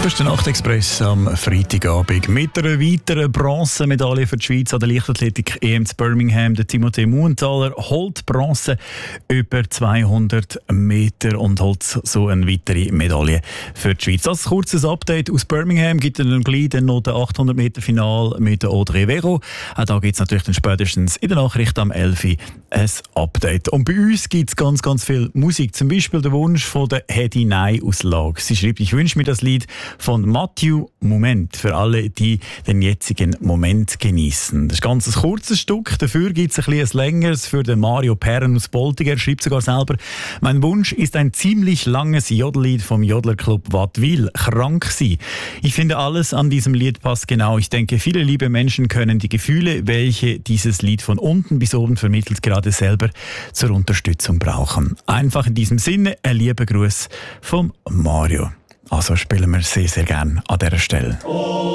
Das ist der Nachtexpress am Freitagabend mit einer weiteren Bronzemedaille für die Schweiz an der Leichtathletik-EM zu Birmingham. Der Timothée Muenthaler holt Bronze über 200 Meter und holt so eine weitere Medaille für die Schweiz. Als kurzes Update aus Birmingham gibt es dann gleich noch das 800 Meter Final mit Audrey Vero. Auch da gibt es natürlich dann spätestens in der Nachricht am 11 Uhr ein Update. Und bei uns gibt es ganz, ganz viel Musik. Zum Beispiel der Wunsch von der Hedy Nay aus Lag. Sie schreibt, ich wünsche mir das Lied von Mathieu Moment für alle, die den jetzigen Moment genießen. Das ist ganz ein kurzes Stück, dafür gibt es ein längeres für den Mario Perren aus Boltiger. Er schreibt sogar selber, mein Wunsch ist ein ziemlich langes Jodellied vom Jodlerclub Wattwil, Krank sein. Ich finde, alles an diesem Lied passt genau. Ich denke, viele liebe Menschen können die Gefühle, welche dieses Lied von unten bis oben vermittelt, gerade selber zur Unterstützung brauchen. Einfach in diesem Sinne ein lieber Gruß vom Mario. Also spielen wir sehr, sehr gerne an dieser Stelle.